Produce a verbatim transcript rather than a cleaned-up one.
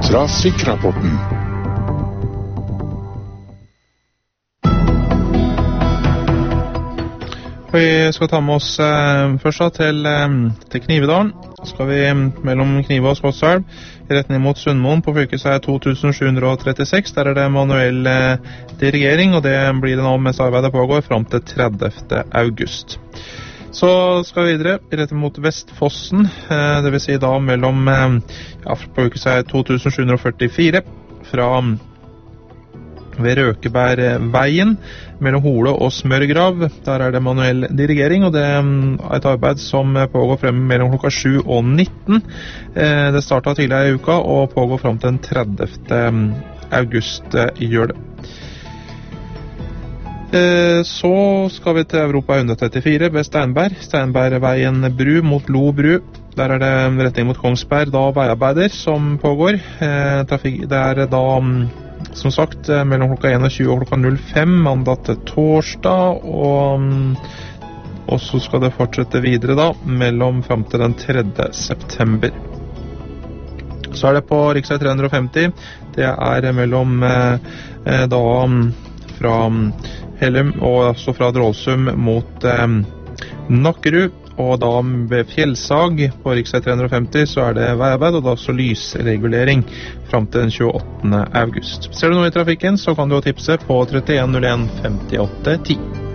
Trafikkrapporten. Vi skal ta med oss eh, først da, til, eh, til Knivedalen. Så skal vi mellom Knive og Skotselv i retning mot Sundmoen på fylkesvei to tusen sju hundre trettiseks. Der er det manuell eh, dirigering, og det blir det nå mens arbeidet pågår frem til tredivte august. Så skal vi videre i retning mot Vestfossen, eh, det vil si da mellom eh, ja, på fylkesvei to tusen sju hundre førtifire fra ved Røkebergveien mellom Hole og Smørgrav. Der er det manuell dirigering, og det er et arbeid som pågår frem mellom klokka sju og nitten. Det startet tidligere i uka og pågår frem til den tredivte august i gjør det. Så skal vi til Europa ett trettifire ved Steinberg. Steinbergveien bru mot Lo bru. Der er det retning mot Kongsberg, da veiarbeider som pågår. Trafik, det er da som sagt mellom klokka tjueen og klokka fem mandag til torsdag, og, og så skal det fortsette videre da mellom frem til den tredje september. Så er det på riksvei tre hundre femti. Det er mellom eh, da fra Hellum og også fra Drålsum mot eh, Nakkerud. Og da ved Fjellsag på riksvei tre hundre femti så er det veiarbeid, og da også lysregulering frem til den tjueåttende august. Ser du noe i trafikken, så kan du jo tipse på trettien null en femtiåtte ti.